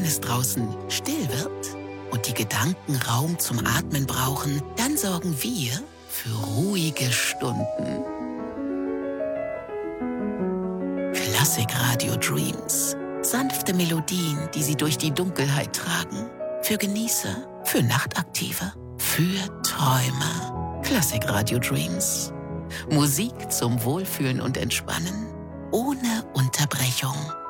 es draußen still wird und die Gedanken Raum zum Atmen brauchen, dann sorgen wir für ruhige Stunden. Klassikradio Dreams. Sanfte Melodien, die Sie durch die Dunkelheit tragen. Für Genießer, für Nachtaktive, für Träumer. Klassikradio Dreams. Musik zum Wohlfühlen und Entspannen. Ohne Unterbrechung.